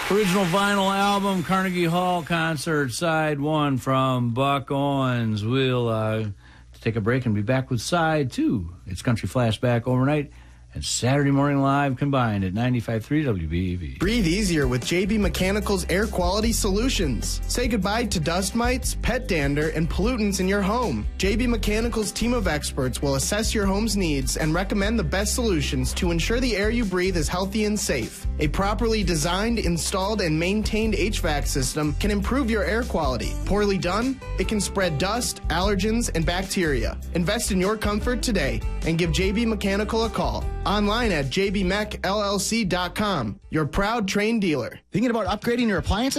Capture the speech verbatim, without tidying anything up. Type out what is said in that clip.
Original vinyl album, Carnegie Hall Concert, Side one from Buck Owens. We'll uh, take a break and be back with Side two. It's Country Flashback overnight and Saturday Morning Live combined at ninety-five point three W B A V. Breathe easier with J B Mechanical's air quality solutions. Say goodbye to dust mites, pet dander, and pollutants in your home. J B Mechanical's team of experts will assess your home's needs and recommend the best solutions to ensure the air you breathe is healthy and safe. A properly designed, installed, and maintained H V A C system can improve your air quality. Poorly done, it can spread dust, allergens, and bacteria. Invest in your comfort today and give J B Mechanical a call. Online at j b mech l l c dot com. Your proud trained dealer. Thinking about upgrading your appliances?